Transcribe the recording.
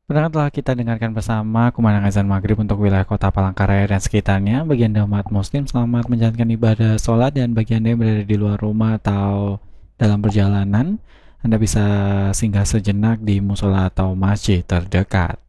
Pendengar telah kita dengarkan bersama kumandang azan maghrib untuk wilayah kota Palangkaraya dan sekitarnya. Bagi Anda umat muslim, selamat menjalankan ibadah sholat, dan bagi Anda yang berada di luar rumah atau dalam perjalanan, Anda bisa singgah sejenak di musola atau masjid terdekat.